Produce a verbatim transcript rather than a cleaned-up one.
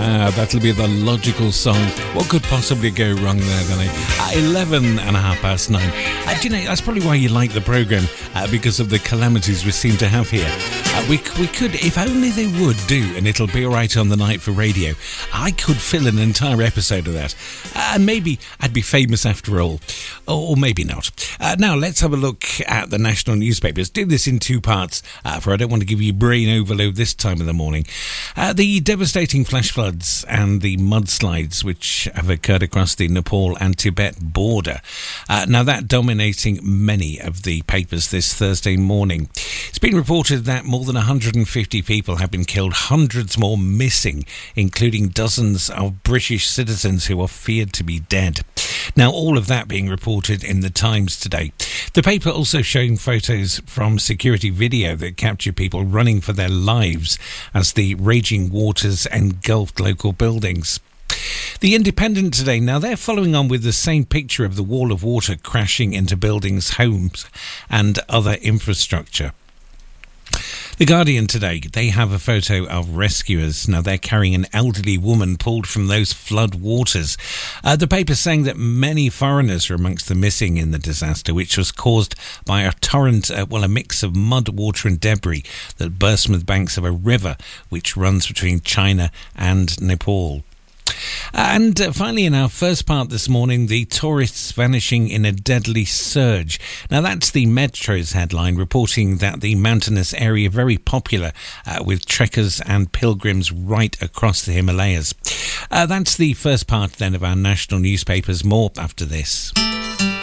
Ah, that'll be the logical song. What could possibly go wrong there, then? Eh? eleven and a half past nine. Uh, do you know, that's probably why you like the programme, uh, because of the calamities we seem to have here. Uh, we, we could, if only they would do, and it'll be all right on the night for radio, I could fill an entire episode of that. Uh, and maybe I'd be famous after all. Or maybe not. Uh, now, let's have a look at the national newspapers. Do this in two parts, uh, for I don't want to give you brain overload this time of the morning. Uh, the devastating flash floods and the mudslides which have occurred across the Nepal and Tibet border. Uh, now, that dominating many of the papers this Thursday morning. It's been reported that more than one hundred fifty people have been killed, hundreds more missing, including dozens of British citizens who are feared to be dead. Now, all of that being reported in the Times today. The paper also showing photos from security video that capture people running for their lives as the raging waters engulfed local buildings. The Independent today, now they're following on with the same picture of the wall of water crashing into buildings, homes and other infrastructure. The Guardian today, they have a photo of rescuers. Now, they're carrying an elderly woman pulled from those flood waters. Uh, the paper's saying that many foreigners are amongst the missing in the disaster, which was caused by a torrent, uh, well, a mix of mud, water and debris that burst from the banks of a river which runs between China and Nepal. And uh, finally, in our first part this morning, the tourists vanishing in a deadly surge. Now, that's the Metro's headline, reporting that the mountainous area very popular uh, with trekkers and pilgrims right across the Himalayas. Uh, that's the first part then of our national newspapers. More after this.